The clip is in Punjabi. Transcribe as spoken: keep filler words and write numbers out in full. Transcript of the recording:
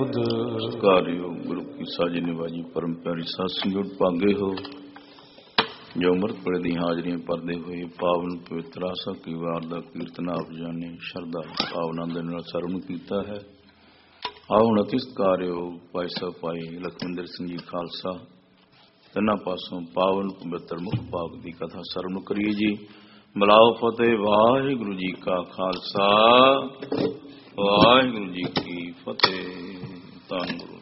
ਸਤਿਕਾਰਯੋਗ ਗੁਰੂ ਕੀ ਸਾਜੀ ਨਿਵਾਜੀ ਪਰਮ ਪਿਆਰੀ ਸਾਧ ਸੰਗਤ ਭਾਗੇ ਹੋ ਜੋ ਅੰਮ੍ਰਿਤ ਵੇਲੇ ਦੀ ਹਾਜ਼ਰੀਆਂ ਭਰਦੇ ਹੋਏ ਪਾਵਨ ਪਵਿੱਤਰ ਆਸਾ ਕੀ ਵਾਰ ਦਾ ਕੀਰਤਨ ਆਪ ਜਾਣੇ ਸ਼ਰਧਾ ਭਾਵਨਾ ਦੇ ਨਾਲ ਸਰਵਣ ਕੀਤਾ ਹੈ। ਆਓ ਹੁਣ ਅਤੀ ਸਤਿਕਾਰਯੋਗ ਭਾਈ ਸਾਹਿਬ ਭਾਈ ਲਖਵਿੰਦਰ ਸਿੰਘ ਜੀ ਖਾਲਸਾ ਤਿੰਨਾਂ ਪਾਸੋਂ ਪਾਵਨ ਪਵਿੱਤਰ ਮੁਖ ਭਾਗ ਦੀ ਕਥਾ ਸਰਵਣ ਕਰੀਏ ਜੀ। ਬਲਾਓ ਫਤਿਹ। ਵਾਹਿਗੁਰੂ ਜੀ ਕਾ ਖਾਲਸਾ ਵਾਹਿਗੁਰੂ ਜੀ ਕੀ ਫਤਿਹ। ਧੰਨ ਗੁਰੂ